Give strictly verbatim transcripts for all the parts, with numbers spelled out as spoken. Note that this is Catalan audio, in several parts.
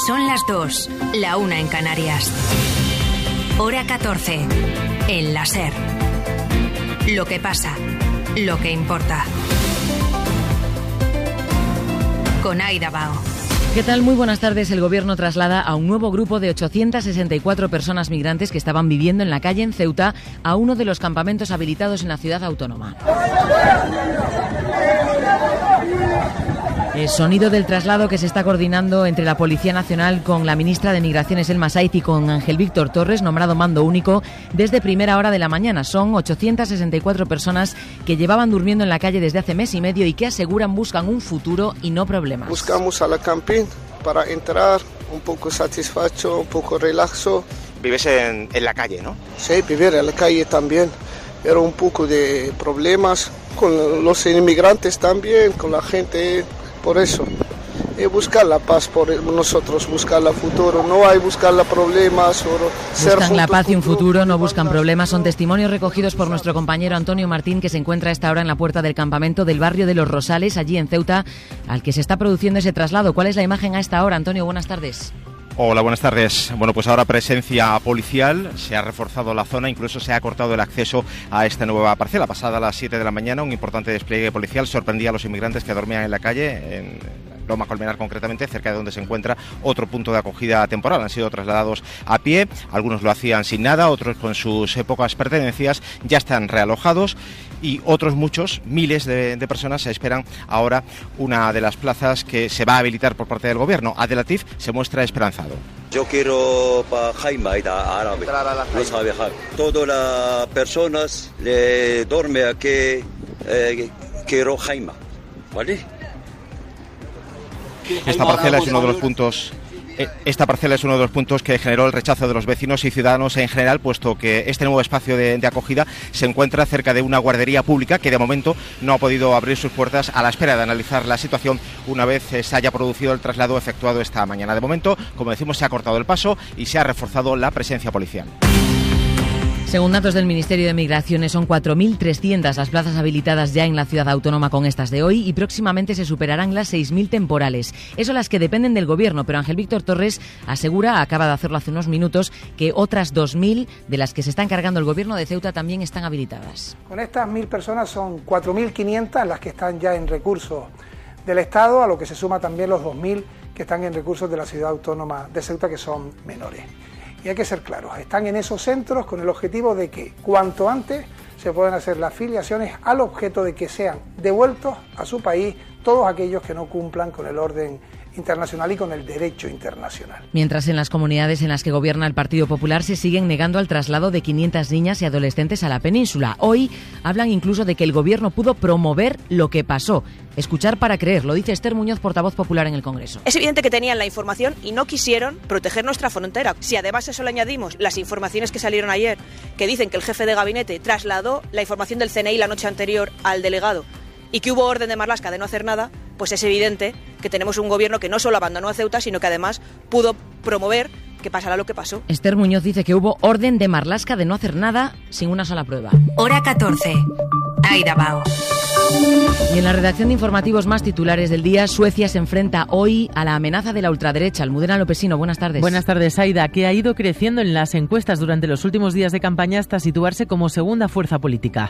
Son las dos, la una en Canarias. Hora catorce, en la SER. Lo que pasa, lo que importa. Con Aida Bao. ¿Qué tal? Muy buenas tardes. El Gobierno traslada a un nuevo grupo de ochocientas sesenta y cuatro personas migrantes que estaban viviendo en la calle en Ceuta a uno de los campamentos habilitados en la ciudad autónoma. El sonido del traslado que se está coordinando entre la Policía Nacional con la ministra de Migraciones, Elma Saiz, y con Ángel Víctor Torres, nombrado mando único, desde primera hora de la mañana. Son ochocientas sesenta y cuatro personas que llevaban durmiendo en la calle desde hace mes y medio y que aseguran buscan un futuro y no problemas. Buscamos a la camping para entrar un poco satisfecho, un poco relaxo. Vives en, en la calle, ¿no? Sí, vivir en la calle también. Era un poco de problemas con los inmigrantes también, con la gente. Por eso, eh, buscar la paz por nosotros, buscar el futuro, no hay buscar los problemas. O ser buscan la paz y un futuro, futuro, no buscan problemas. Son testimonios recogidos por nuestro compañero Antonio Martín, que se encuentra a esta hora en la puerta del campamento del barrio de Los Rosales, allí en Ceuta, al que se está produciendo ese traslado. ¿Cuál es la imagen a esta hora, Antonio? Buenas tardes. Hola, buenas tardes. Bueno, pues ahora presencia policial, se ha reforzado la zona, incluso se ha cortado el acceso a esta nueva parcela. Pasada las siete de la mañana, un importante despliegue policial sorprendía a los inmigrantes que dormían en la calle, en Loma Colmenar concretamente, cerca de donde se encuentra otro punto de acogida temporal. Han sido trasladados a pie, algunos lo hacían sin nada, otros con sus pocas pertenencias, ya están realojados. Y otros muchos, miles de, de personas, se esperan ahora una de las plazas que se va a habilitar por parte del gobierno. Abdelatif se muestra esperanzado. Yo quiero para Jaime, árabe, no sabe Jaime. Todas las personas le duermen aquí, eh, quiero Jaime, ¿vale? Esta parcela es uno de los puntos... Esta parcela es uno de los puntos que generó el rechazo de los vecinos y ciudadanos en general, puesto que este nuevo espacio de, de acogida se encuentra cerca de una guardería pública que de momento no ha podido abrir sus puertas a la espera de analizar la situación una vez se haya producido el traslado efectuado esta mañana. De momento, como decimos, se ha cortado el paso y se ha reforzado la presencia policial. Según datos del Ministerio de Migraciones, son cuatro mil trescientas las plazas habilitadas ya en la ciudad autónoma con estas de hoy y próximamente se superarán las seis mil temporales. Eso las que dependen del Gobierno, pero Ángel Víctor Torres asegura, acaba de hacerlo hace unos minutos, que otras dos mil de las que se está encargando el Gobierno de Ceuta también están habilitadas. Con estas mil personas son cuatro mil quinientas las que están ya en recursos del Estado, a lo que se suma también los dos mil que están en recursos de la ciudad autónoma de Ceuta, que son menores. Y hay que ser claros, están en esos centros con el objetivo de que cuanto antes se puedan hacer las filiaciones al objeto de que sean devueltos a su país todos aquellos que no cumplan con el orden internacional y con el derecho internacional. Mientras en las comunidades en las que gobierna el Partido Popular se siguen negando al traslado de quinientas niñas y adolescentes a la península. Hoy hablan incluso de que el Gobierno pudo promover lo que pasó. Escuchar para creer, lo dice Esther Muñoz, portavoz popular en el Congreso. Es evidente que tenían la información y no quisieron proteger nuestra frontera. Si además a eso le añadimos las informaciones que salieron ayer, que dicen que el jefe de gabinete trasladó la información del C N I la noche anterior al delegado y que hubo orden de Marlaska de no hacer nada, pues es evidente que tenemos un gobierno que no solo abandonó a Ceuta, sino que además pudo promover que pasará lo que pasó. Esther Muñoz dice que hubo orden de Marlaska de no hacer nada sin una sola prueba. Hora catorce, Aida Bao. Y en la redacción de informativos más titulares del día, Suecia se enfrenta hoy a la amenaza de la ultraderecha. Almudena Lopesino, buenas tardes. Buenas tardes, Aida, que ha ido creciendo en las encuestas durante los últimos días de campaña hasta situarse como segunda fuerza política.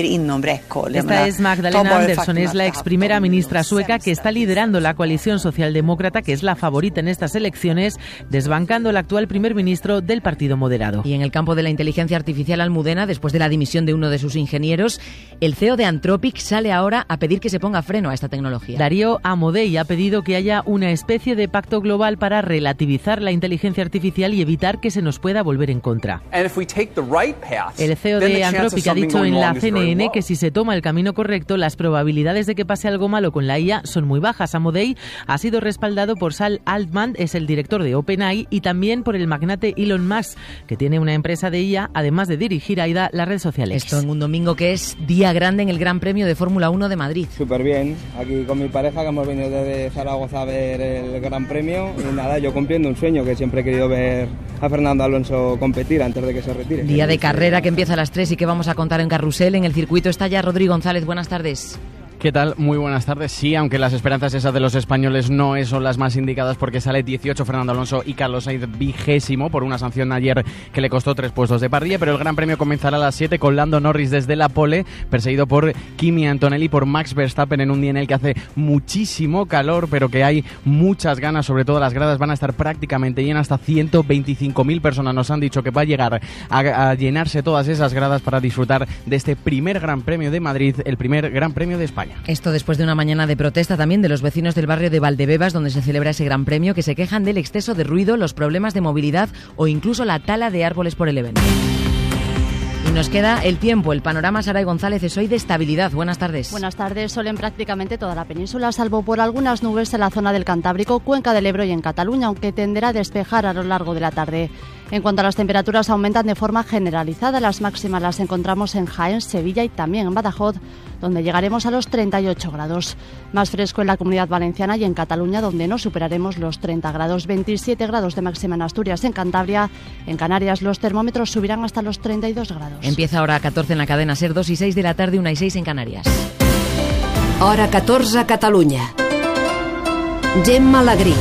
Esta es Magdalena Andersson, es la ex primera ministra sueca que está liderando la coalición socialdemócrata, que es la favorita en estas elecciones, desbancando al actual primer ministro del Partido Moderado. Y en el campo de la inteligencia artificial, Almudena, después de la dimisión de uno de sus ingenieros, el C E O de Anthropic sale ahora a pedir que se ponga freno a esta tecnología. Darío Amodei ha pedido que haya una especie de pacto global para relativizar la inteligencia artificial y evitar que se nos pueda volver en contra. El C E O de Anthropic ha dicho en la C N N que si se toma el camino correcto, las probabilidades de que pase algo malo con la I A son muy bajas. Amodei ha sido respaldado por Sam Altman, es el director de OpenAI, y también por el magnate Elon Musk, que tiene una empresa de I A, además de dirigir a I D A las redes sociales. Esto en un domingo que es día grande en el Gran Premio de Fórmula uno de Madrid. Súper bien, aquí con mi pareja, que hemos venido desde Zaragoza a ver el Gran Premio, y nada, yo cumpliendo un sueño, que siempre he querido ver a Fernando Alonso competir antes de que se retire. Día de carrera que empieza a las tres y que vamos a contar en Carrusel. En el circuito está ya Rodrigo González, buenas tardes. ¿Qué tal? Muy buenas tardes. Sí, aunque las esperanzas esas de los españoles no son las más indicadas porque sale dieciocho Fernando Alonso y Carlos Sainz vigésimo por una sanción ayer que le costó tres puestos de parrilla, pero el Gran Premio comenzará a las siete con Lando Norris desde la pole, perseguido por Kimi Antonelli, por Max Verstappen en un día en el que hace muchísimo calor, pero que hay muchas ganas, sobre todo las gradas van a estar prácticamente llenas, hasta ciento veinticinco mil personas nos han dicho que va a llegar a, a llenarse todas esas gradas para disfrutar de este primer Gran Premio de Madrid, el primer Gran Premio de España. Esto después de una mañana de protesta también de los vecinos del barrio de Valdebebas, donde se celebra ese Gran Premio, que se quejan del exceso de ruido, los problemas de movilidad o incluso la tala de árboles por el evento. Y nos queda el tiempo, el panorama. Saray González, es hoy de estabilidad. Buenas tardes. Buenas tardes. Sol en prácticamente toda la península, salvo por algunas nubes en la zona del Cantábrico, Cuenca del Ebro y en Cataluña, aunque tenderá a despejar a lo largo de la tarde. En cuanto a las temperaturas, aumentan de forma generalizada. Las máximas las encontramos en Jaén, Sevilla y también en Badajoz, donde llegaremos a los treinta y ocho grados. Más fresco en la Comunidad Valenciana y en Cataluña, donde no superaremos los treinta grados. veintisiete grados de máxima en Asturias, en Cantabria. En Canarias los termómetros subirán hasta los treinta y dos grados. Empieza ahora a catorce en la cadena SER, dos y seis de la tarde, una y seis en Canarias. Hora catorze a Catalunya. Gemma Alegrí.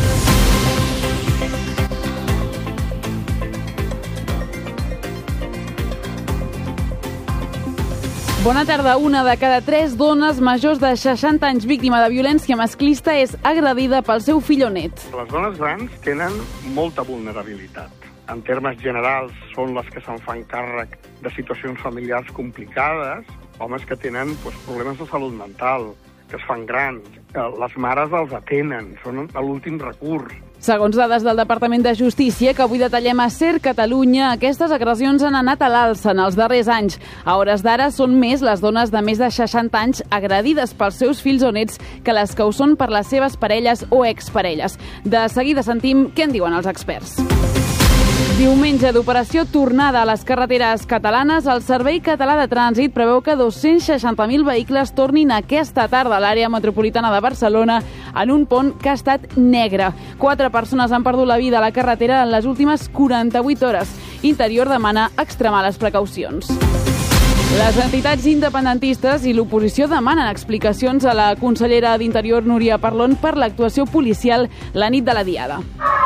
Bona tarda. Una de cada tres dones majors de seixanta anys víctima de violència masclista és agredida pel seu fill o net. Les dones grans tenen molta vulnerabilitat. En termes generals, són les que se'n fan càrrec de situacions familiars complicades, homes que tenen doncs, problemes de salut mental, que es fan grans. Les mares els atenen, són l'últim recurs. Segons dades del Departament de Justícia, que avui detallem a SER Catalunya, aquestes agressions han anat a l'alça en els darrers anys. A hores d'ara són més les dones de més de seixanta anys agredides pels seus fills o nets que les que ho són per les seves parelles o exparelles. De seguida sentim què en diuen els experts. Diumenge d'operació tornada a les carreteres catalanes, el Servei Català de Trànsit preveu que dos-cents seixanta mil vehicles tornin aquesta tarda a l'àrea metropolitana de Barcelona en un pont que ha estat negre. Quatre persones han perdut la vida a la carretera en les últimes quaranta-vuit hores. Interior demana extremar les precaucions. Les entitats independentistes i l'oposició demanen explicacions a la consellera d'Interior, Núria Parlon, per l'actuació policial la nit de la Diada.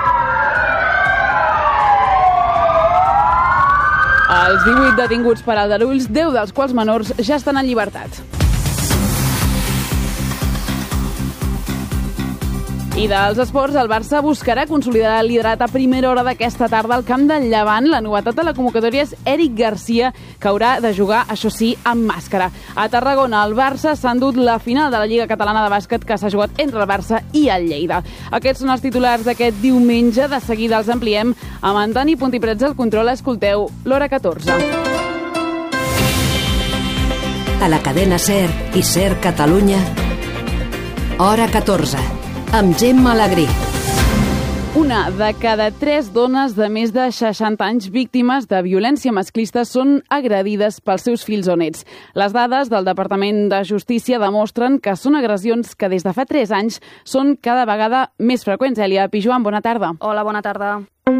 Els divuit detinguts per aldarulls, deu dels quals menors, ja estan en llibertat. I dels esports, el Barça buscarà consolidar el liderat a primera hora d'aquesta tarda al camp del Llevant. La novetat de la convocatòria és Eric Garcia, que haurà de jugar, això sí, amb màscara. A Tarragona, el Barça s'ha endut la final de la Lliga Catalana de Bàsquet, que s'ha jugat entre el Barça i el Lleida. Aquests són els titulars d'aquest diumenge. De seguida els ampliem amb Antoni Puntiprets al control. Escolteu l'Hora catorze. A la cadena SER i SER Catalunya, Hora catorze. Amb Gemma Alegrí. Una de cada tres dones de més de seixanta anys víctimes de violència masclista són agredides pels seus fills o nets. Les dades del Departament de Justícia demostren que són agressions que des de fa tres anys són cada vegada més freqüents. Èlia Pijuan, bona tarda. Hola, bona tarda.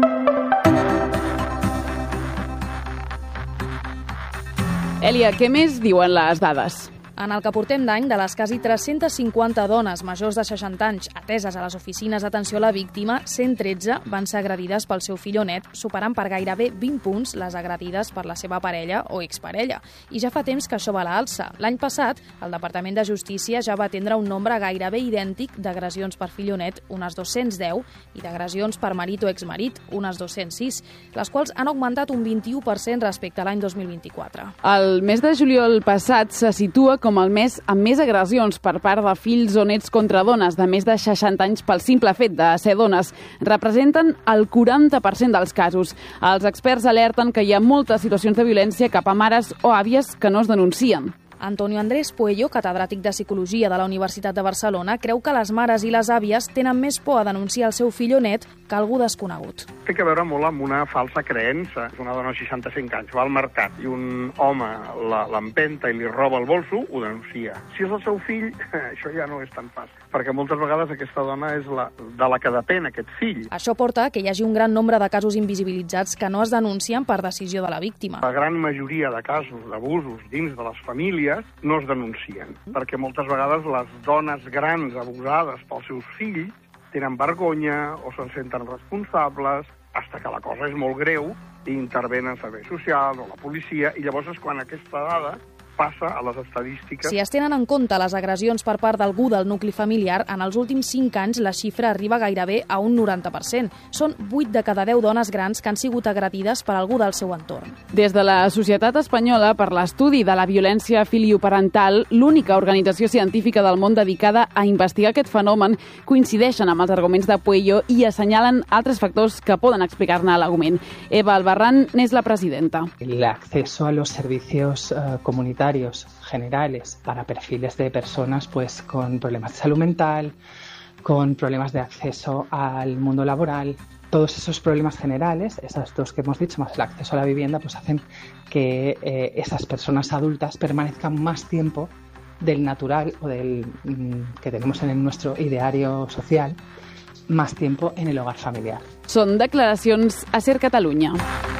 Èlia, què més diuen les dades? En el que portem d'any, de les quasi tres-centes cinquanta dones majors de seixanta anys ateses a les oficines d'atenció a la víctima, cent tretze van ser agredides pel seu fill o net, superant per gairebé vint punts les agredides per la seva parella o exparella. I ja fa temps que això va a l'alça. L'any passat, el Departament de Justícia ja va atendre un nombre gairebé idèntic d'agressions per fill o net, unes dos-cents deu, i d'agressions per marit o exmarit, unes dos-cents sis, les quals han augmentat un vint-i-u per cent respecte a l'any dos mil vint-i-quatre. El mes de juliol passat se situa com el mes amb més agressions per part de fills o nets contra dones de més de seixanta anys pel simple fet de ser dones. Representen el quaranta per cent dels casos. Els experts alerten que hi ha moltes situacions de violència cap a mares o àvies que no es denuncien. Antonio Andrés Puello, catedràtic de Psicologia de la Universitat de Barcelona, creu que les mares i les àvies tenen més por a denunciar el seu fill o net que algú desconegut. Té que veure molt amb una falsa creença. Una dona de seixanta-cinc anys va al mercat i un home l'empenta i li roba el bolso, ho denuncia. Si és el seu fill, això ja no és tan fàcil, perquè moltes vegades aquesta dona és la de la que depèn aquest fill. Això porta que hi hagi un gran nombre de casos invisibilitzats que no es denuncien per decisió de la víctima. La gran majoria de casos d'abusos dins de les famílies famílies no es denuncien, perquè moltes vegades les dones grans abusades pels seus fills tenen vergonya o se'n senten responsables, fins que la cosa és molt greu i intervenen serveis socials o la policia, i llavors és quan aquesta dada passa a les estadístiques. Si es tenen en compte les agressions per part d'algú del nucli familiar, en els últims cinc anys la xifra arriba gairebé a un noranta per cent. Són vuit de cada deu dones grans que han sigut agredides per algú del seu entorn. Des de la Societat Espanyola per l'Estudi de la Violència Filioparental, l'única organització científica del món dedicada a investigar aquest fenomen, coincideixen amb els arguments de Puello i assenyalen altres factors que poden explicar-ne l'augment. Eva Albarrán n'és la presidenta. El acceso a los servicios uh, comunitarios generales para perfiles de personas pues con problemas de salud mental, con problemas de acceso al mundo laboral. Todos esos problemas generales, esos dos que hemos dicho, más el acceso a la vivienda, pues hacen que eh, esas personas adultas permanezcan más tiempo del natural o del mm, que tenemos en nuestro ideario social, más tiempo en el hogar familiar. Són declaracions a Ser Catalunya.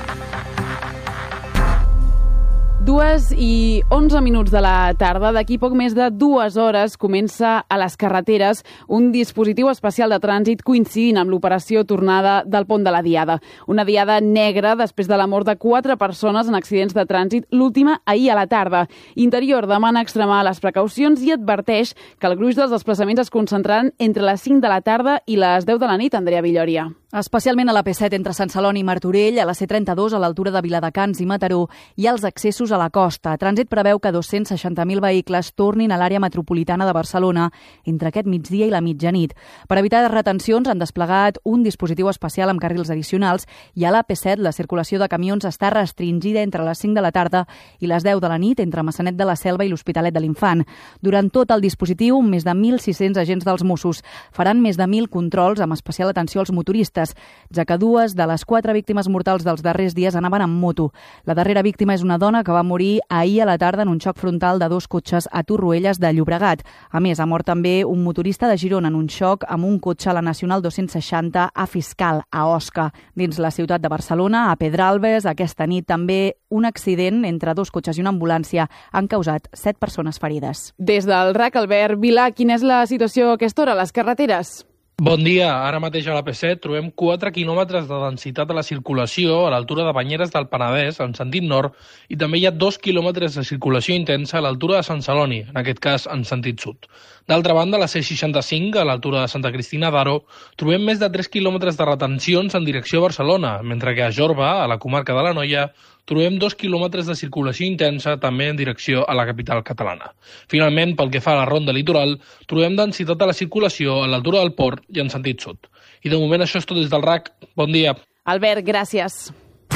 Dues i onze minuts de la tarda, d'aquí poc més de dues hores comença a les carreteres un dispositiu especial de trànsit coincidint amb l'operació tornada del pont de la Diada. Una diada negra després de la mort de quatre persones en accidents de trànsit, l'última ahir a la tarda. Interior demana extremar les precaucions i adverteix que el gruix dels desplaçaments es concentraran entre les cinc de la tarda i les deu de la nit, Andrea Villòria. Especialment a la P set entre Sant Celoni i Martorell, a la C trenta-dos a l'altura de Viladecans i Mataró i als accessos a la costa. Trànsit preveu que dos-cents seixanta mil vehicles tornin a l'àrea metropolitana de Barcelona entre aquest migdia i la mitjanit. Per evitar retencions han desplegat un dispositiu especial amb carrils addicionals i a la P set la circulació de camions està restringida entre les cinc de la tarda i les deu de la nit entre Maçanet de la Selva i l'Hospitalet de l'Infant. Durant tot el dispositiu, més de mil sis-cents agents dels Mossos faran més de mil controls amb especial atenció als motoristes, ja que dues de les quatre víctimes mortals dels darrers dies anaven amb moto. La darrera víctima és una dona que va morir ahir a la tarda en un xoc frontal de dos cotxes a Torroelles de Llobregat. A més, ha mort també un motorista de Girona en un xoc amb un cotxe a la Nacional dos-cents seixanta a Fiscal, a Osca. Dins la ciutat de Barcelona, a Pedralbes, aquesta nit també un accident entre dos cotxes i una ambulància han causat set persones ferides. Des del R A C, Albert Vilà, quina és la situació a aquesta hora a les carreteres? Bon dia. Ara mateix a la P set trobem quatre quilòmetres de densitat a la circulació a l'altura de Banyeres del Penedès, en sentit nord, i també hi ha dos quilòmetres de circulació intensa a l'altura de Sant Celoni, en aquest cas en sentit sud. D'altra banda, a la C seixanta-cinc, a l'altura de Santa Cristina d'Aro, trobem més de tres quilòmetres de retencions en direcció a Barcelona, mentre que a Jorba, a la comarca de l'Anoia, trobem dos quilòmetres de circulació intensa també en direcció a la capital catalana. Finalment, pel que fa a la ronda litoral, trobem densitat a la circulació a l'altura del port i en sentit sud. I de moment això és tot des del R A C. Bon dia. Albert, gràcies.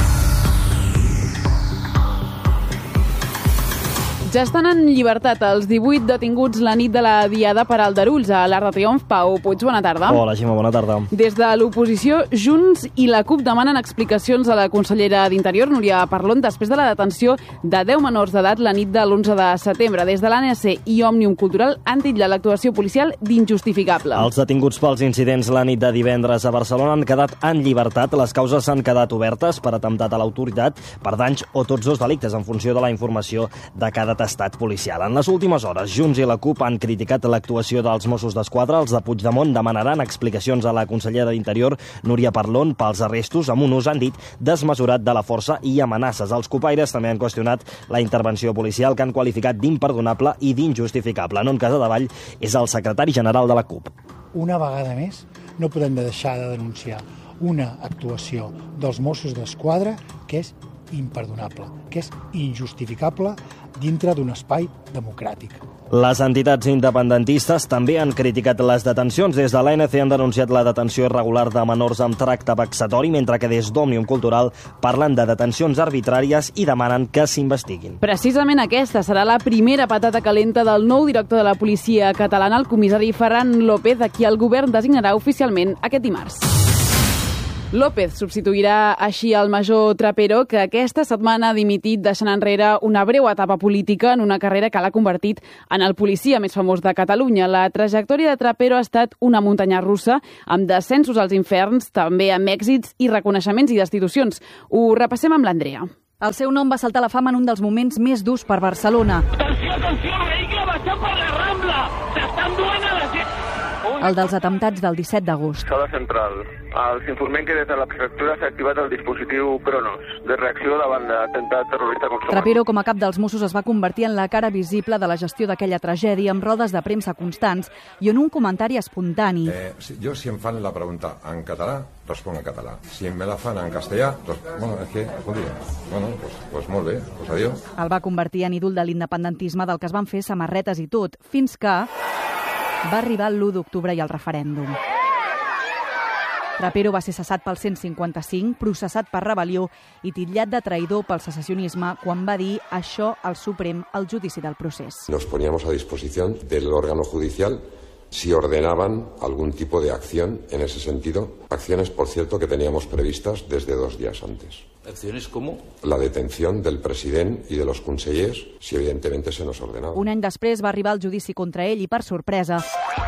Ja estan en llibertat els divuit detinguts la nit de la Diada per Aldarulls a l'Arc de Triomf. Pau Puig, bona tarda. Hola, Gemma, bona tarda. Des de l'oposició, Junts i la CUP demanen explicacions a la consellera d'Interior, Núria Parlon, després de la detenció de deu menors d'edat la nit de l'onze de setembre. Des de l'A N C i Òmnium Cultural han titllat l'actuació policial d'injustificable. Els detinguts pels incidents la nit de divendres a Barcelona han quedat en llibertat. Les causes han quedat obertes per atemptat a l'autoritat, per danys o tots dos delictes en funció de la informació de cada estat policial. En les últimes hores, Junts i la CUP han criticat l'actuació dels Mossos d'Esquadra. Els de Puigdemont demanaran explicacions a la consellera d'Interior, Núria Parlon, pels arrestos amb un ús, han dit, desmesurat de la força i amenaces. Els cupaires també han qüestionat la intervenció policial, que han qualificat d'imperdonable i d'injustificable. Non Casadevall és el secretari general de la CUP. Una vegada més, no podem deixar de denunciar una actuació dels Mossos d'Esquadra que és imperdonable, que és injustificable dintre d'un espai democràtic. Les entitats independentistes també han criticat les detencions. Des de l'A N C han denunciat la detenció irregular de menors amb tracte vexatori, mentre que des d'Òmnium Cultural parlen de detencions arbitràries i demanen que s'investiguin. Precisament aquesta serà la primera patata calenta del nou director de la policia catalana, el comissari Ferran López, a qui el govern designarà oficialment aquest dimarts. López substituirà així el major Trapero, que aquesta setmana ha dimitit deixant enrere una breu etapa política en una carrera que l'ha convertit en el policia més famós de Catalunya. La trajectòria de Trapero ha estat una muntanya russa, amb descensos als inferns, també amb èxits i reconeixements i destitucions. Ho repassem amb l'Andrea. El seu nom va saltar a la fama en un dels moments més durs per Barcelona. Atenció, atenció! movilizació per la Rambla! S'estan duent a la gent! El dels atemptats del disset d'agost. Sala central. Els informem que des de la prefectura s'ha activat el dispositiu Cronos, de reacció davant l'atemptat terrorista contra... Trapero, com a cap dels Mossos, es va convertir en la cara visible de la gestió d'aquella tragèdia, amb rodes de premsa constants i en un comentari espontani. Eh, jo, si em fan la pregunta en català, responc en català. Si me la fan en castellà, doncs, bueno, és que, escolti, bueno, pues, pues molt bé, pues adiós. El va convertir en ídol de l'independentisme, del que es van fer samarretes i tot, fins que va arribar l'u d'octubre i el referèndum. Trapero va ser cessat pel cent cinquanta-cinc, processat per rebel·lió i titllat de traïdor pel secessionisme quan va dir això al Suprem al judici del procés. Nos poníamos a disposición del órgano judicial si ordenaban algún tipo de acción en ese sentido. Acciones, por cierto, que teníamos previstas desde dos días antes. ¿Acciones cómo? La detención del president i de los consellers, si evidentemente se nos ordenaba. Un any després va arribar el judici contra ell i, per sorpresa...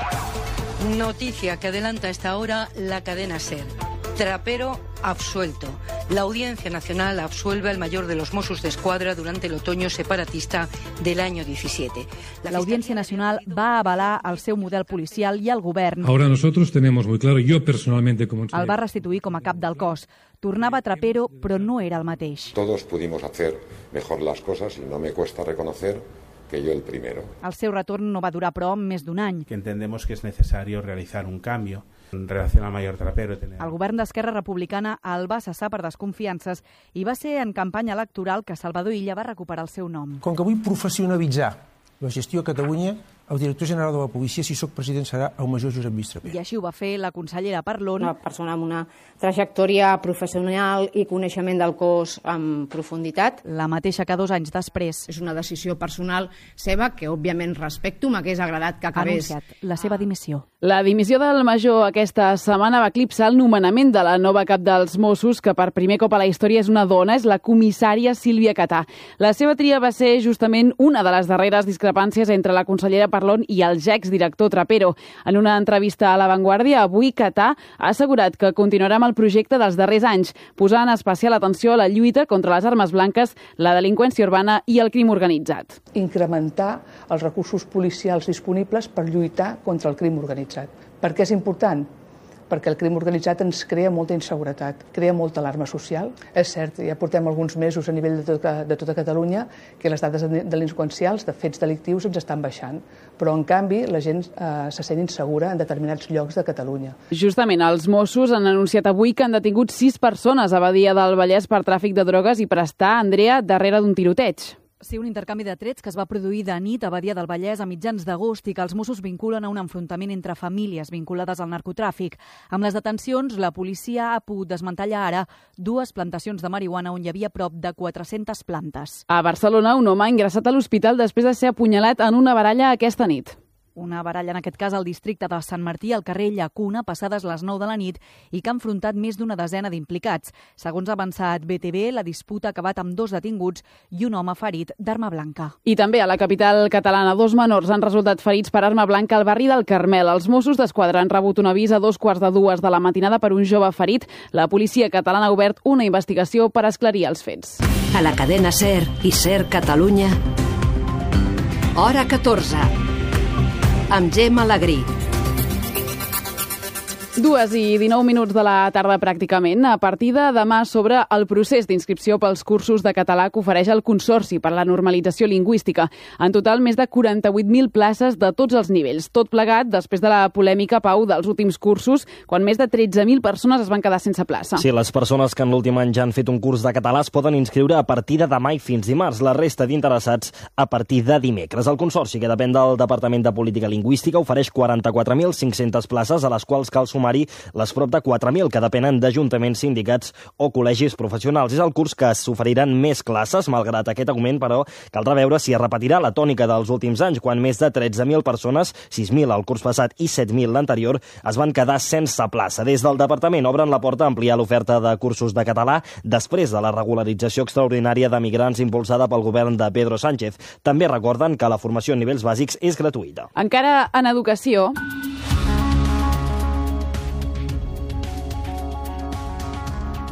Noticia que adelanta a esta hora la cadena SER. Trapero absuelto. La Audiencia Nacional absuelve al mayor de los Mossos d'Esquadra durante el otoño separatista del año diecisiete. La L'Audiència Nacional va avalar el seu model policial i el govern Ahora nosotros tenemos muy claro, yo personalmente como... el va restituir com a cap del cos. Tornava Trapero, però no era el mateix. Todos pudimos hacer mejor las cosas y no me cuesta reconocer que yo el primero. El seu retorn no va durar, però, més d'un any. Que entendemos que es necesario realizar un cambio en relación al mayor Trapero. El govern d'Esquerra Republicana el va cessar per desconfiances i va ser en campanya electoral que Salvador Illa va recuperar el seu nom. Com que vull professionalitzar la gestió a Catalunya, el director general de la policia, si sóc president, serà el major Josep Lluís Trapero. I així ho va fer la consellera Parlon. Una persona amb una trajectòria professional i coneixement del cos amb profunditat. La mateixa que dos anys després. És una decisió personal seva que, òbviament, respecto. M'hagués agradat que acabés. Ha anunciat la seva dimissió. La dimissió del major aquesta setmana va eclipsar el nomenament de la nova cap dels Mossos, que per primer cop a la història és una dona, és la comissària Sílvia Catà. La seva tria va ser justament una de les darreres discrepàncies entre la consellera Parlon i el exdirector Trapero. En una entrevista a La Vanguardia, avui Catà ha assegurat que continuarà amb el projecte dels darrers anys, posant especial atenció a la lluita contra les armes blanques, la delinqüència urbana i el crim organitzat. Incrementar els recursos policials disponibles per lluitar contra el crim organitzat. Per què és important? Perquè el crim organitzat ens crea molta inseguretat, crea molta alarma social. És cert, ja portem alguns mesos a nivell de tota, de tota Catalunya que les dades delinqüencials de fets delictius ens estan baixant, però en canvi la gent eh, se sent insegura en determinats llocs de Catalunya. Justament, els Mossos han anunciat avui que han detingut sis persones a Badia del Vallès per tràfic de drogues i per estar, Andrea, darrere d'un tiroteig. Sí, un intercanvi de trets que es va produir de nit a Badia del Vallès a mitjans d'agost i que els Mossos vinculen a un enfrontament entre famílies vinculades al narcotràfic. Amb les detencions, la policia ha pogut desmantellar ara dues plantacions de marihuana on hi havia prop de quatre-centes plantes. A Barcelona, un home ha ingressat a l'hospital després de ser apunyalat en una baralla aquesta nit. Una baralla, en aquest cas, al districte de Sant Martí, al carrer Llacuna, passades les nou de la nit, i que ha enfrontat més d'una desena d'implicats. Segons ha avançat B T V, la disputa ha acabat amb dos detinguts i un home ferit d'arma blanca. I també a la capital catalana, dos menors han resultat ferits per arma blanca al barri del Carmel. Els Mossos d'Esquadra han rebut un avís a dos quarts de dues de la matinada per un jove ferit. La policia catalana ha obert una investigació per esclarir els fets. A la cadena SER i SER Catalunya, hora catorze. Amb Gemma Alegrí. Dues i dinou minuts de la tarda pràcticament. A partir de demà s'obre el procés d'inscripció pels cursos de català que ofereix el Consorci per la Normalització Lingüística. En total, més de quaranta-vuit mil places de tots els nivells. Tot plegat després de la polèmica, Pau, dels últims cursos, quan més de tretze mil persones es van quedar sense plaça. Sí, les persones que en l'últim any ja han fet un curs de català es poden inscriure a partir de demà i fins dimarts. La resta d'interessats a partir de dimecres. El Consorci, que depèn del Departament de Política Lingüística, ofereix quaranta-quatre mil cinc-centes places, a les quals cal sumar les prop de quatre mil que depenen d'ajuntaments, sindicats o col·legis professionals. És el curs que s'oferiran més classes, malgrat aquest augment, però caldrà veure si es repetirà la tònica dels últims anys, quan més de tretze mil persones, sis mil el curs passat i set mil l'anterior, es van quedar sense plaça. Des del departament obren la porta a ampliar l'oferta de cursos de català després de la regularització extraordinària de migrants impulsada pel govern de Pedro Sánchez. També recorden que la formació en nivells bàsics és gratuïta. Encara en educació...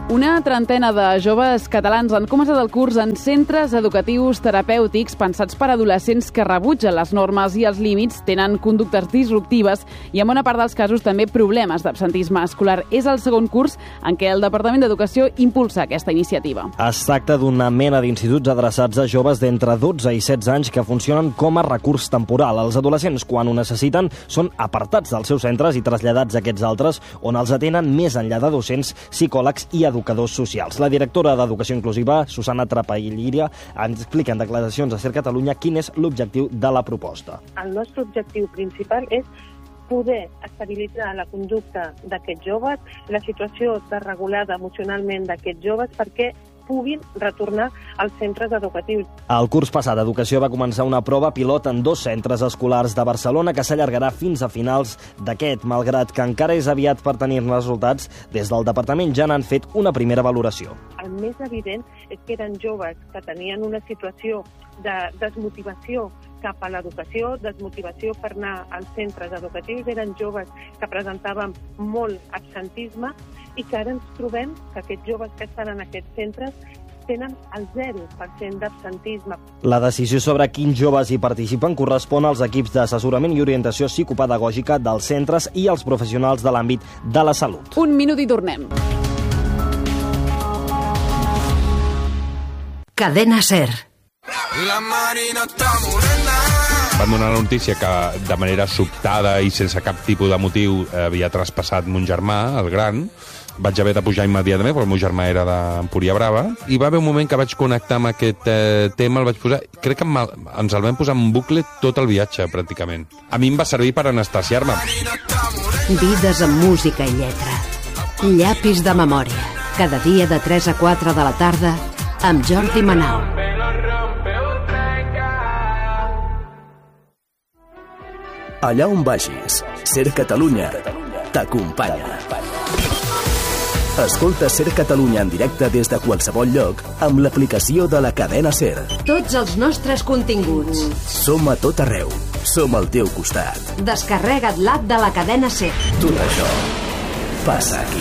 Una trentena de joves catalans han començat el curs en centres educatius terapèutics pensats per adolescents que rebutgen les normes i els límits, tenen conductes disruptives i en bona part dels casos també problemes d'absentisme escolar. És el segon curs en què el Departament d'Educació impulsa aquesta iniciativa. Es tracta d'una mena d'instituts adreçats a joves d'entre dotze i setze anys que funcionen com a recurs temporal. Els adolescents, quan ho necessiten, són apartats dels seus centres i traslladats a aquests altres, on els atenen més enllà de docents, psicòlegs i educadors socials. La directora d'Educació Inclusiva, Susana Trapallíria, ens explica en declaracions a Ser Catalunya quin és l'objectiu de la proposta. El nostre objectiu principal és poder estabilitzar la conducta d'aquests joves, la situació desregulada emocionalment d'aquests joves, perquè puguin retornar als centres educatius. El curs passat, Educació va començar una prova pilot en dos centres escolars de Barcelona que s'allargarà fins a finals d'aquest. Malgrat que encara és aviat per tenir-ne resultats, des del departament ja n'han fet una primera valoració. El més evident és que eren joves que tenien una situació de desmotivació cap a l'educació, desmotivació per anar als centres educatius, eren joves que presentaven molt absentisme i que ara ens trobem que aquests joves que estan en aquests centres tenen el zero per cent d'absentisme. La decisió sobre quins joves hi participen correspon als equips d'assessorament i orientació psicopedagògica dels centres i als professionals de l'àmbit de la salut. Un minut i tornem. Cadena Ser. La Marina està morena. Van donar la notícia que de manera sobtada i sense cap tipus de motiu havia traspassat mon germà, el gran. Vaig haver de pujar immediatament, perquè el meu germà era d'Empúria Brava, i va haver un moment que vaig connectar amb aquest eh, tema, el vaig posar... Crec que ens el vam posar en bucle tot el viatge, pràcticament. A mi em va servir per anestesiar-me. Vides amb música i lletra. Llapis de memòria. Cada dia de tres a quatre de la tarda amb Jordi Manau. Allà on vagis, Ser Catalunya t'acompanya. Escolta Ser Catalunya en directe des de qualsevol lloc amb l'aplicació de la cadena Ser. Tots els nostres continguts. Som a tot arreu. Som al teu costat. Descarrega't l'app de la cadena Ser. Tot això passa aquí.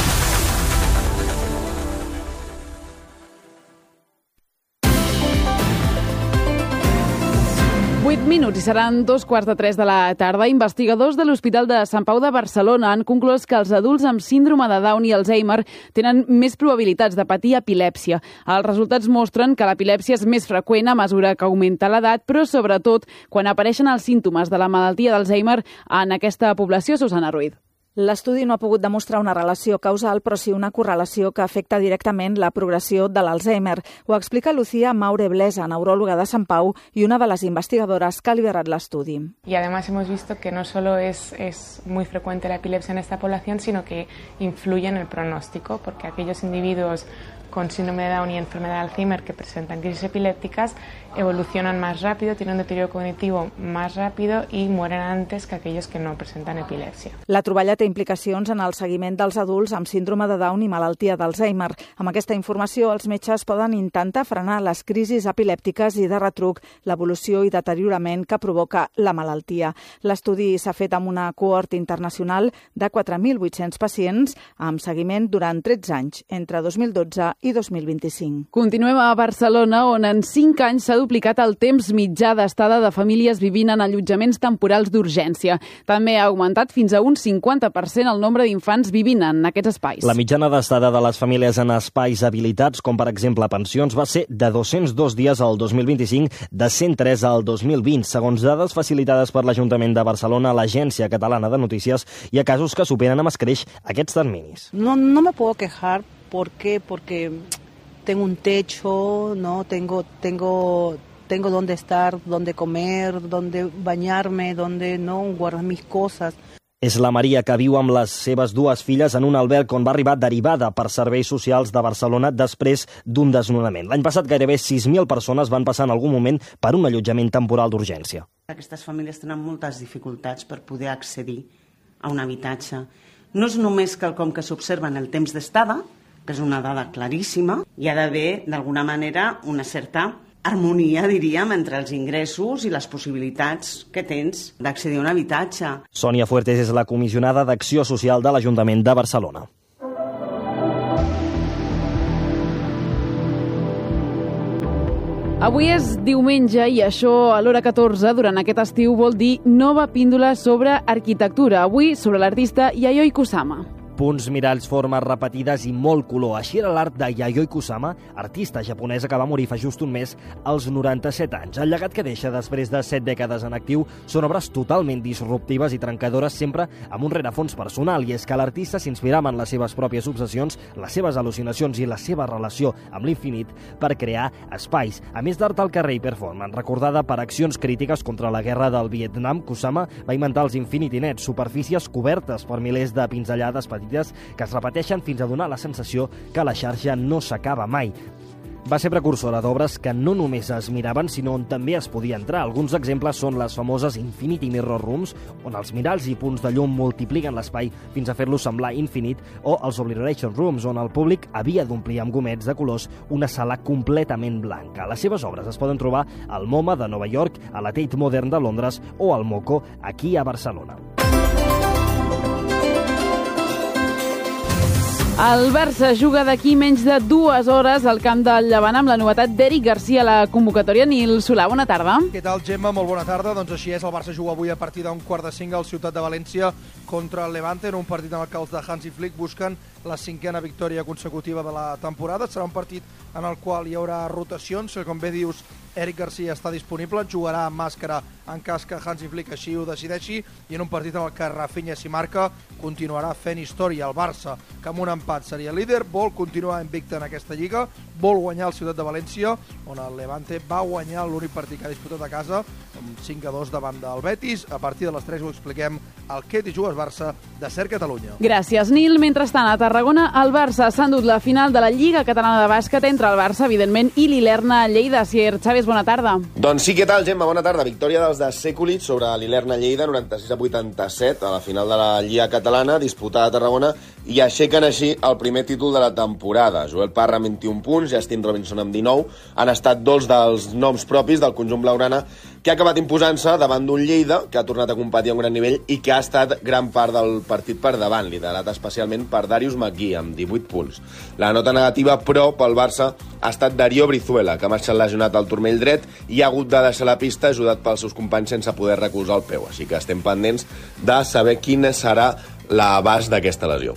vuit minuts i seran dos quarts de tres de la tarda. Investigadors de l'Hospital de Sant Pau de Barcelona han conclòs que els adults amb síndrome de Down i Alzheimer tenen més probabilitats de patir epilèpsia. Els resultats mostren que l'epilèpsia és més freqüent a mesura que augmenta l'edat, però sobretot quan apareixen els símptomes de la malaltia d'Alzheimer en aquesta població. Susana Ruiz. L'estudi no ha pogut demostrar una relació causal, però sí una correlació que afecta directament la progressió de l'Alzheimer. Ho explica Lucía Maure Blesa, neuròloga de Sant Pau y una de las investigadoras que ha liderat l'estudi. Y además hemos visto que no solo es, es muy frecuente la epilepsia en esta población, sino que influye en el pronóstico, porque aquellos individuos con síndrome de Down y enfermedad de Alzheimer que presentan crisis epilépticas evolucionan más rápido, tienen un deterioro cognitivo más rápido y mueren antes que aquellos que no presentan epilepsia. La troballa té implicacions en el seguiment dels adults amb síndrome de Down i malaltia d'Alzheimer. Amb aquesta informació, els metges poden intentar frenar les crisis epilèptiques i de retruc l'evolució i deteriorament que provoca la malaltia. L'estudi s'ha fet amb una cohort internacional de quatre mil vuit-cents pacients amb seguiment durant tretze anys, entre dos mil dotze i dos mil vint-i-cinc. Continuem a Barcelona, on en cinc anys s'ha duplicat el temps mitjà d'estada de famílies vivint en allotjaments temporals d'urgència. També ha augmentat fins a un cinquanta per cent el nombre d'infants vivint en aquests espais. La mitjana d'estada de les famílies en espais habilitats, com per exemple pensions, va ser de dos-cents dos dies al dos mil vint-i-cinc, de cent tres al dos mil vint, segons dades facilitades per l'Ajuntament de Barcelona, l'Agència Catalana de Notícies, i a casos que superen amb escreix aquests terminis. No, no me puedo quejar. ¿Por qué? Porque tengo un techo, ¿no? Tengo, tengo, tengo dónde estar, dónde comer, dónde bañarme, dónde no guardar mis cosas. És la Maria, que viu amb les seves dues filles en un alberg on va arribar derivada per Serveis Socials de Barcelona després d'un desnonament. L'any passat gairebé sis mil persones van passar en algun moment per un allotjament temporal d'urgència. Aquestes famílies tenen moltes dificultats per poder accedir a un habitatge. No és només quelcom que s'observa en el temps d'estada, que és una dada claríssima, hi ha d'haver, d'alguna manera, una certa harmonia, diríem, entre els ingressos i les possibilitats que tens d'accedir a un habitatge. Sònia Fuertes és la comissionada d'Acció Social de l'Ajuntament de Barcelona. Avui és diumenge i això a l'hora catorze durant aquest estiu vol dir nova píndola sobre arquitectura. Avui sobre l'artista Yayoi Kusama. Punts, miralls, formes repetides i molt color. Així era l'art de Yayoi Kusama, artista japonesa que va morir fa just un mes als noranta-set anys. El llegat que deixa després de set dècades en actiu són obres totalment disruptives i trencadores, sempre amb un rerefons personal, i és que l'artista s'inspirava en les seves pròpies obsessions, les seves al·lucinacions i la seva relació amb l'infinit per crear espais. A més d'art al carrer i performance, recordada per accions crítiques contra la guerra del Vietnam, Kusama va inventar els Infinity Nets, superfícies cobertes per milers de pinzellades petites que es repeteixen fins a donar la sensació que la xarxa no s'acaba mai. Va ser precursora d'obres que no només es miraven, sinó on també es podia entrar. Alguns exemples són les famoses Infinity Mirror Rooms, on els miralls i punts de llum multipliquen l'espai fins a fer-lo semblar infinit, o els Obliteration Rooms, on el públic havia d'omplir amb gomets de colors una sala completament blanca. Les seves obres es poden trobar al MoMA de Nova York, a la Tate Modern de Londres o al MoCo aquí a Barcelona. El Barça juga d'aquí menys de dues hores al camp del Llevant amb la novetat d'Eric Garcia a la convocatòria. Nil Solà, bona tarda. Què tal, Gemma? Molt bona tarda. Doncs així és, el Barça juga avui a partir d'un quart de cinc al Ciutat de València contra el Levante, en un partit en el que els de Hansi Flick busquen la cinquena victòria consecutiva de la temporada. Serà un partit en el qual hi haurà rotacions, com bé dius, Eric Garcia està disponible, jugarà amb màscara en cas que Hansi Flick així ho decideixi, i en un partit en el que Rafinha, si marca, continuarà fent història. El Barça, que amb un empat seria líder, vol continuar invicte en aquesta lliga, vol guanyar el Ciutat de València, on el Levante va guanyar l'únic partit que ha disputat a casa, amb cinc a dos davant del Betis. A partir de les tres ho expliquem al Què t'hi jugues Barça de Ser Catalunya. Gràcies, Nil. Mentrestant, a Tarragona, el Barça s'ha endut la final de la Lliga Catalana de Bàsquet entre el Barça, evidentment, i l'Ilerna Lleida. Sier Chávez, bona tarda. Doncs sí, què tal, Gemma? Bona tarda. Victòria dels de Sekulic sobre l'Ilerna Lleida, noranta-sis a vuitanta-set, a la final de la Lliga Catalana, disputada a Tarragona, i aixequen així el primer títol de la temporada. Joel Parra amb vint-i-un punts, Justin Robinson amb dinou, han estat dos dels noms propis del conjunt blaugrana, que ha acabat imposant-se davant d'un Lleida que ha tornat a competir a un gran nivell i que ha estat gran part del partit per davant, liderat especialment per Darius McGee, amb divuit punts. La nota negativa, però, pel Barça ha estat Darío Brizuela, que ha marxat lesionat al turmell dret i ha hagut de deixar la pista ajudat pels seus companys sense poder recolzar el peu. Així que estem pendents de saber quina serà l'abast d'aquesta lesió.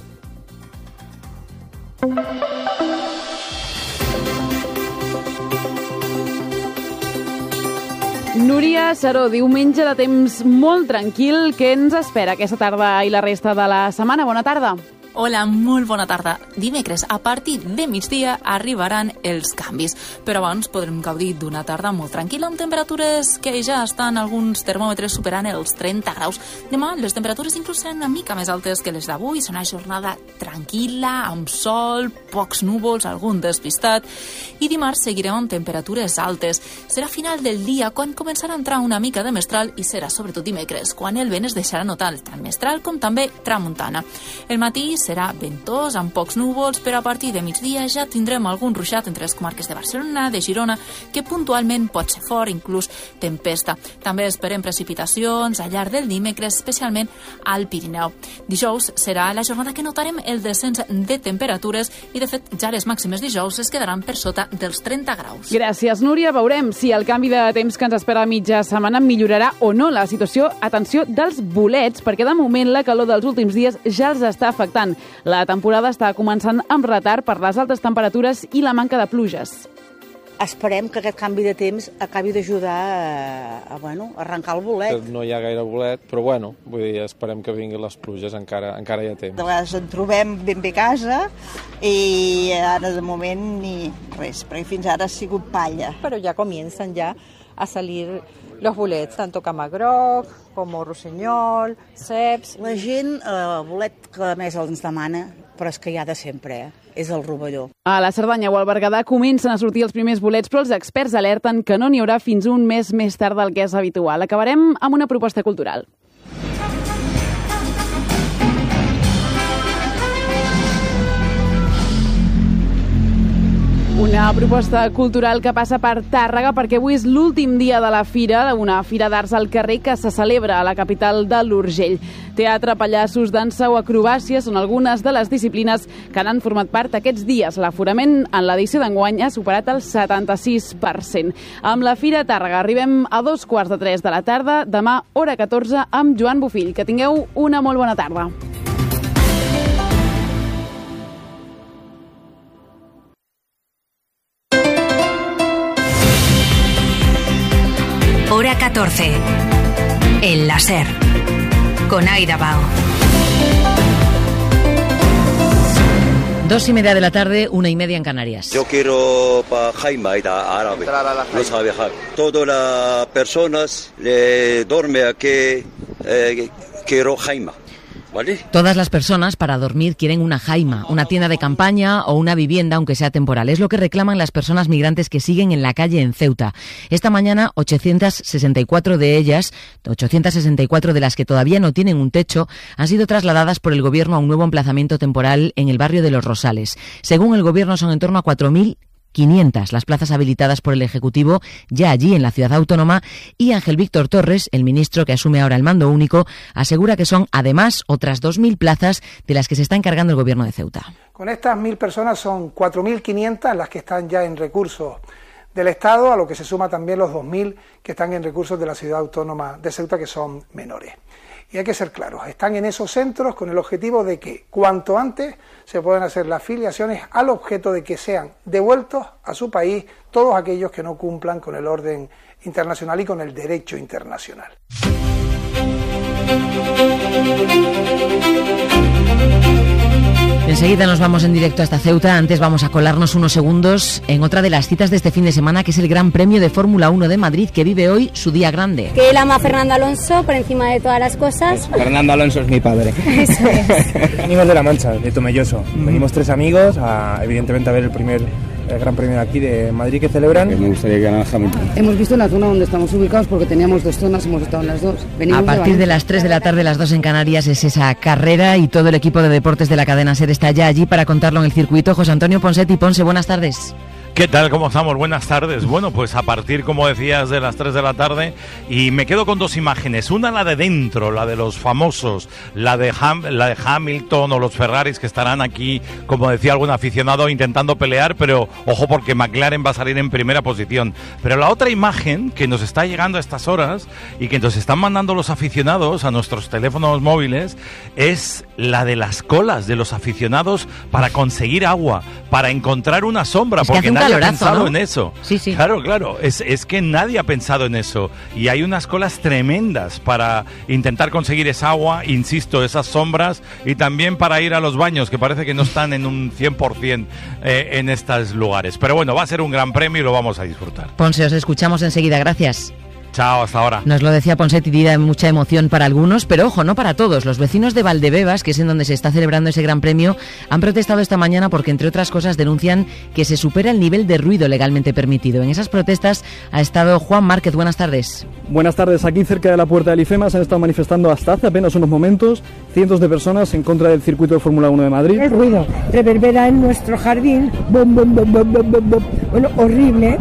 Núria Saró, diumenge de temps molt tranquil. Què ens espera aquesta tarda i la resta de la setmana? Bona tarda. Hola, molt bona tarda. Dimecres, a partir de migdia, arribaran els canvis. Però abans podrem gaudir d'una tarda molt tranquil·la, amb temperatures que ja estan alguns termòmetres superant els trenta graus. Demà, les temperatures inclús seran una mica més altes que les d'avui. Serà una jornada tranquil·la, amb sol, pocs núvols, algun despistat. I dimarts seguirem amb temperatures altes. Serà final del dia quan començarà a entrar una mica de mestral i serà sobretot dimecres, quan el vent es deixarà notar tant mestral com també tramuntana. El matí serà ventós, amb pocs núvols, però a partir de migdia ja tindrem algun ruixat entre les comarques de Barcelona, de Girona, que puntualment pot ser fort, inclús tempesta. També esperem precipitacions al llarg del dimecres, especialment al Pirineu. Dijous serà la jornada que notarem el descens de temperatures i, de fet, ja les màximes dijous es quedaran per sota dels trenta graus. Gràcies, Núria. Veurem si el canvi de temps que ens espera a mitja setmana millorarà o no la situació, atenció, dels bolets, perquè de moment la calor dels últims dies ja els està afectant. La temporada està començant amb retard per les altes temperatures i la manca de pluges. Esperem que aquest canvi de temps acabi d'ajudar a, a, bueno, a arrencar el bolet. No hi ha gaire bolet, però bueno, vull dir, esperem que vinguin les pluges, encara, encara hi ha temps. De vegades en trobem ben bé a casa i ara de moment ni res, perquè fins ara ha sigut palla. Però ja comencen ja a salir los bolets, tanto camagroc com rossinyol, ceps. La gent, el bolet que més ens demana, però és que hi ha de sempre, eh? És el rovelló. A la Cerdanya o al Berguedà comencen a sortir els primers bolets, però els experts alerten que no n'hi haurà fins un mes més tard del que és habitual. Acabarem amb una proposta cultural. Una una proposta cultural que passa per Tàrrega perquè avui és l'últim dia de la fira, una fira d'arts al carrer que se celebra a la capital de l'Urgell. Teatre, pallassos, dansa o acrobàcia són algunes de les disciplines que han format part aquests dies. L'aforament en l'edició d'enguany ha superat el setanta-sis per cent. Amb la Fira Tàrrega arribem a dos quarts de tres de la tarda, demà hora catorze amb Joan Bofill. Que tingueu una molt bona tarda. Hora catorce. En la SER. Con Aida Bao. Dos y media de la tarde, una y media en Canarias. Yo quiero para Jaime, árabe. No sabe viajar. Todas las personas le duermen aquí, eh, quiero Jaime. ¿Vale? Todas las personas para dormir quieren una jaima, una tienda de campaña o una vivienda, aunque sea temporal. Es lo que reclaman las personas migrantes que siguen en la calle en Ceuta. Esta mañana, ochocientas sesenta y cuatro de ellas, ochocientas sesenta y cuatro de las que todavía no tienen un techo, han sido trasladadas por el Gobierno a un nuevo emplazamiento temporal en el barrio de Los Rosales. Según el Gobierno, son en torno a cuatro mil quinientas las plazas habilitadas por el Ejecutivo ya allí en la ciudad autónoma, y Ángel Víctor Torres, el ministro que asume ahora el mando único, asegura que son además otras dos mil plazas de las que se está encargando el Gobierno de Ceuta. Con estas mil personas son cuatro mil quinientas las que están ya en recursos del Estado, a lo que se suma también los dos mil que están en recursos de la ciudad autónoma de Ceuta, que son menores. Y hay que ser claros, están en esos centros con el objetivo de que cuanto antes se puedan hacer las filiaciones, al objeto de que sean devueltos a su país todos aquellos que no cumplan con el orden internacional y con el derecho internacional. Enseguida nos vamos en directo hasta Ceuta. Antes vamos a colarnos unos segundos en otra de las citas de este fin de semana, que es el Gran Premio de Fórmula uno de Madrid, que vive hoy su día grande. Que él ama a Fernando Alonso por encima de todas las cosas. Pues Fernando Alonso es mi padre. Eso es. Venimos de La Mancha, de Tomelloso. Mm. Venimos tres amigos, a, evidentemente a ver el primer el Gran Premio de aquí de Madrid que celebran. Me gustaría que ganara Hamilton. Hemos visto la zona donde estamos ubicados porque teníamos dos zonas, hemos estado en las dos. Venimos a partir de, de las tres de la tarde, las dos en Canarias, es esa carrera y todo el equipo de deportes de la cadena SER está ya allí para contarlo en el circuito. José Antonio Ponsetti. Ponce, buenas tardes. ¿Qué tal? ¿Cómo estamos? Buenas tardes. Bueno, pues a partir, como decías, de las tres de la tarde, y me quedo con dos imágenes. Una, la de dentro, la de los famosos, la de, Ham, la de Hamilton o los Ferraris, que estarán aquí, como decía algún aficionado, intentando pelear, pero ojo porque McLaren va a salir en primera posición. Pero la otra imagen que nos está llegando a estas horas y que nos están mandando los aficionados a nuestros teléfonos móviles es la de las colas de los aficionados para conseguir agua, para encontrar una sombra, es porque nadie calorazo, ha pensado ¿no? en eso. Sí, sí. Claro, claro, es, es que nadie ha pensado en eso. Y hay unas colas tremendas para intentar conseguir esa agua, insisto, esas sombras, y también para ir a los baños, que parece que no están en un cien por ciento eh, en estos lugares. Pero bueno, va a ser un gran premio y lo vamos a disfrutar. Ponce, os escuchamos enseguida. Gracias. Chao, hasta ahora. Nos lo decía Ponsetti, de mucha emoción para algunos, pero ojo, no para todos. Los vecinos de Valdebebas, que es en donde se está celebrando ese gran premio, han protestado esta mañana porque, entre otras cosas, denuncian que se supera el nivel de ruido legalmente permitido. En esas protestas ha estado Juan Márquez. Buenas tardes. Buenas tardes. Aquí cerca de la puerta del IFEMA se han estado manifestando hasta hace apenas unos momentos cientos de personas en contra del circuito de Fórmula uno de Madrid. El ruido reverbera en nuestro jardín, bom, bom, bom, bom, bom, bom, bom. Bueno, horrible.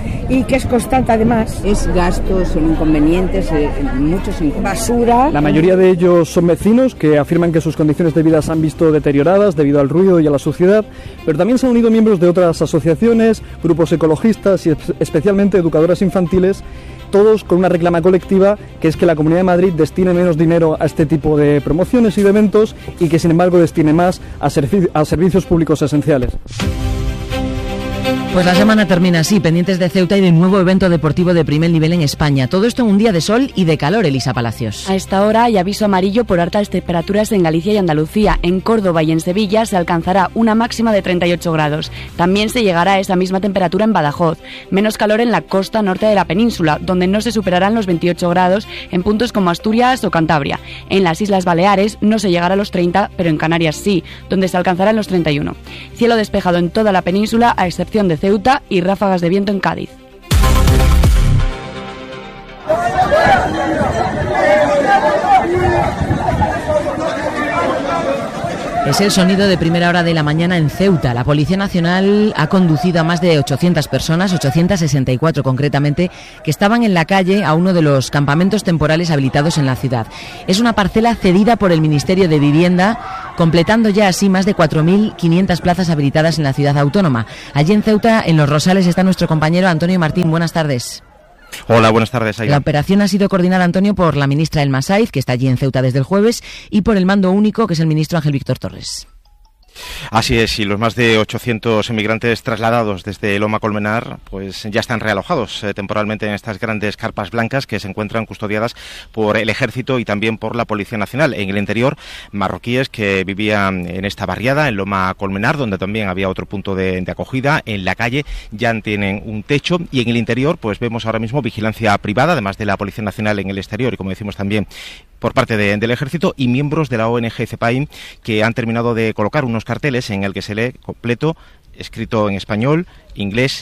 Y que es constante además. Es gastos, son inconvenientes, eh, muchos inconvenientes. Basura. La mayoría de ellos son vecinos que afirman que sus condiciones de vida se han visto deterioradas debido al ruido y a la suciedad, pero también se han unido miembros de otras asociaciones, grupos ecologistas y especialmente educadoras infantiles, todos con una reclama colectiva, que es que la Comunidad de Madrid destine menos dinero a este tipo de promociones y de eventos y que sin embargo destine más a, servi- a servicios públicos esenciales. Pues la semana termina así, pendientes de Ceuta y de un nuevo evento deportivo de primer nivel en España. Todo esto en un día de sol y de calor, Elisa Palacios. A esta hora hay aviso amarillo por altas temperaturas en Galicia y Andalucía. En Córdoba y en Sevilla se alcanzará una máxima de treinta y ocho grados. También se llegará a esa misma temperatura en Badajoz. Menos calor en la costa norte de la península, donde no se superarán los veintiocho grados en puntos como Asturias o Cantabria. En las Islas Baleares no se llegará a los treinta, pero en Canarias sí, donde se alcanzarán los treinta y uno. Cielo despejado en toda la península, a excepción de Ceuta, y ráfagas de viento en Cádiz. Es el sonido de primera hora de la mañana en Ceuta. La Policía Nacional ha conducido a más de ochocientas personas, ochocientas sesenta y cuatro concretamente, que estaban en la calle a uno de los campamentos temporales habilitados en la ciudad. Es una parcela cedida por el Ministerio de Vivienda, completando ya así más de cuatro mil quinientas plazas habilitadas en la ciudad autónoma. Allí en Ceuta, en Los Rosales, está nuestro compañero Antonio Martín. Buenas tardes. Hola, buenas tardes, Aida. La operación ha sido coordinada, Antonio, por la ministra Elma Saiz, que está allí en Ceuta desde el jueves, y por el mando único, que es el ministro Ángel Víctor Torres. Así es, y los más de ochocientos emigrantes trasladados desde Loma Colmenar pues ya están realojados eh, temporalmente en estas grandes carpas blancas que se encuentran custodiadas por el Ejército y también por la Policía Nacional. En el interior, marroquíes que vivían en esta barriada, en Loma Colmenar, donde también había otro punto de, de acogida. En la calle ya tienen un techo y en el interior pues vemos ahora mismo vigilancia privada, además de la Policía Nacional en el exterior y, como decimos, también por parte de, del Ejército y miembros de la O N G CEPAIN, que han terminado de colocar unos carteles en el que se lee completo, escrito en español, inglés